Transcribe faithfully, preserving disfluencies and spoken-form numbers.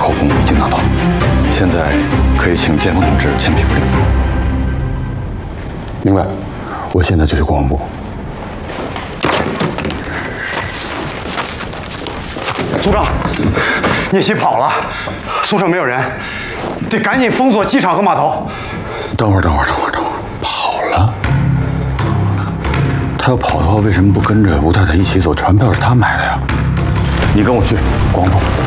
口供已经拿到，现在可以请剑锋同志签批复令。明白，我现在就去公安部。 组长，聂曦跑了，宿舍没有人，得赶紧封锁机场和码头。 等会儿，等会儿，等会儿，等会儿，跑了？他要跑的话，为什么不跟着吴太太一起走？船票是他买的呀。你跟我去公安部。